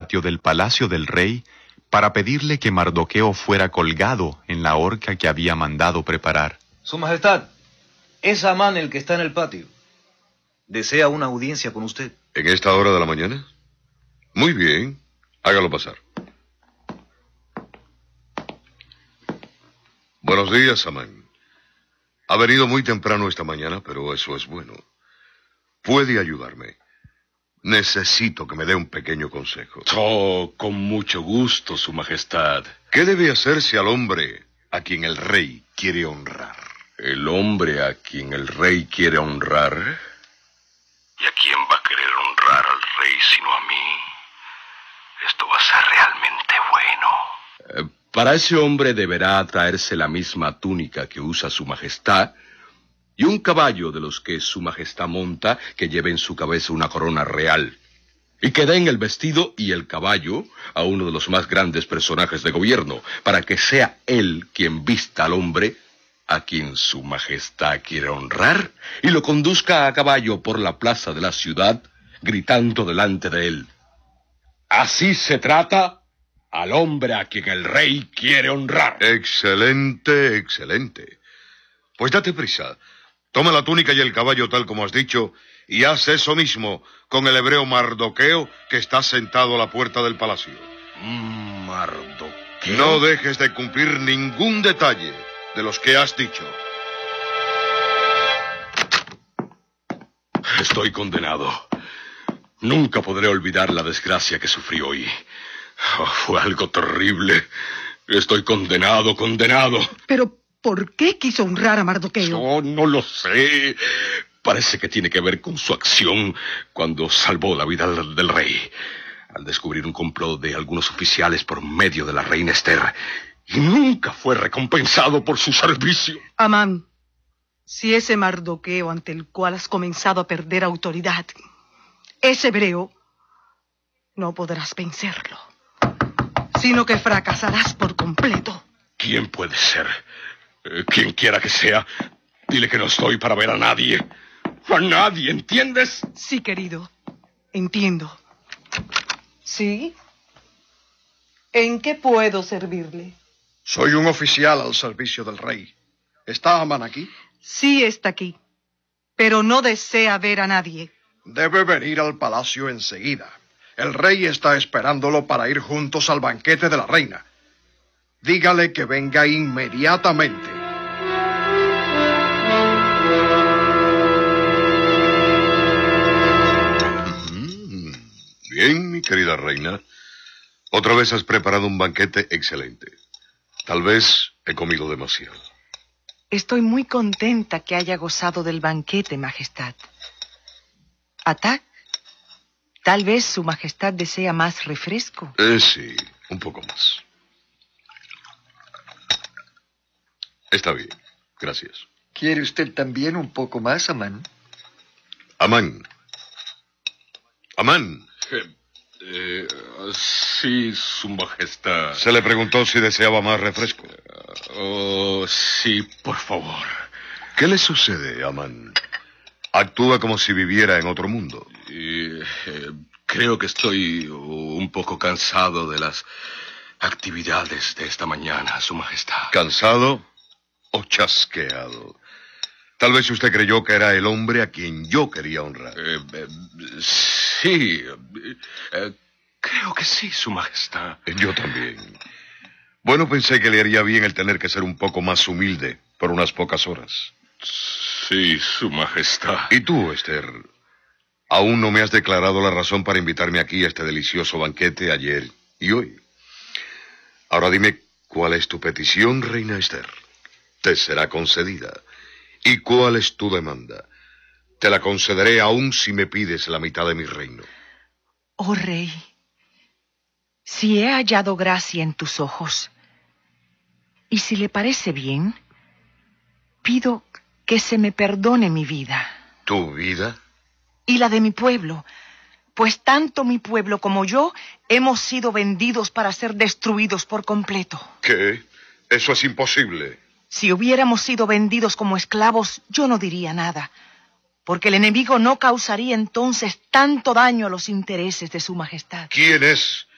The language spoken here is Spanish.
patio del palacio del rey para pedirle que Mardoqueo fuera colgado en la horca que había mandado preparar. Su Majestad, es Amán el que está en el patio. Desea una audiencia con usted. ¿En esta hora de la mañana? Muy bien, hágalo pasar. Buenos días, Amán. Ha venido muy temprano esta mañana, pero eso es bueno. Puede ayudarme. Necesito que me dé un pequeño consejo. Oh, con mucho gusto, Su Majestad. ¿Qué debe hacerse al hombre a quien el rey quiere honrar? El hombre a quien el rey quiere honrar. ¿Y a quién va a querer honrar al rey sino a mí? Esto va a ser realmente bueno. Para ese hombre deberá traerse la misma túnica que usa Su Majestad y un caballo de los que Su Majestad monta, que lleve en su cabeza una corona real, y que den el vestido y el caballo a uno de los más grandes personajes de gobierno, para que sea él quien vista al hombre a quien Su Majestad quiere honrar, y lo conduzca a caballo por la plaza de la ciudad, gritando delante de él: así se trata al hombre a quien el rey quiere honrar. Excelente, excelente. Pues date prisa. Toma la túnica y el caballo tal como has dicho, y haz eso mismo con el hebreo Mardoqueo, que está sentado a la puerta del palacio. ¿Mardoqueo? No dejes de cumplir ningún detalle de los que has dicho. Estoy condenado. Nunca podré olvidar la desgracia que sufrí hoy. Fue algo terrible. Estoy condenado. Pero, ¿por qué quiso honrar a Mardoqueo? No lo sé. Parece que tiene que ver con su acción cuando salvó la vida del rey, al descubrir un complot de algunos oficiales por medio de la reina Esther, y nunca fue recompensado por su servicio. Amán, si ese Mardoqueo ante el cual has comenzado a perder autoridad es hebreo, no podrás vencerlo, sino que fracasarás por completo. ¿Quién puede ser? Quien quiera que sea, dile que no estoy para ver a nadie. A nadie, ¿entiendes? Sí, querido, entiendo. ¿Sí? ¿En qué puedo servirle? Soy un oficial al servicio del rey. ¿Está Amán aquí? Sí está aquí, pero no desea ver a nadie. Debe venir al palacio enseguida. El rey está esperándolo para ir juntos al banquete de la reina. Dígale que venga inmediatamente. Bien, mi querida reina. Otra vez has preparado un banquete excelente. Tal vez he comido demasiado. Estoy muy contenta que haya gozado del banquete, Majestad. Atak, tal vez Su Majestad desea más refresco. Sí, un poco más. Está bien, gracias. ¿Quiere usted también un poco más, Amán? Amán. Amán. Sí, Su Majestad. Se le preguntó si deseaba más refresco. Sí, por favor. ¿Qué le sucede, Amán? Actúa como si viviera en otro mundo. Creo que estoy un poco cansado de las actividades de esta mañana, Su Majestad. ¿Cansado o chasqueado? Tal vez usted creyó que era el hombre a quien yo quería honrar. Sí, creo que sí, Su Majestad. Yo también. Bueno, pensé que le haría bien el tener que ser un poco más humilde por unas pocas horas. Sí, Su Majestad. ¿Y tú, Esther? Aún no me has declarado la razón para invitarme aquí a este delicioso banquete ayer y hoy. Ahora dime, ¿cuál es tu petición, reina Esther? Te será concedida. ¿Y cuál es tu demanda? Te la concederé aún si me pides la mitad de mi reino. Oh, rey, si he hallado gracia en tus ojos, y si le parece bien, pido que se me perdone mi vida. ¿Tu vida? Y la de mi pueblo, pues tanto mi pueblo como yo hemos sido vendidos para ser destruidos por completo. ¿Qué? Eso es imposible. Si hubiéramos sido vendidos como esclavos, yo no diría nada, porque el enemigo no causaría entonces tanto daño a los intereses de Su Majestad. ¿Quién es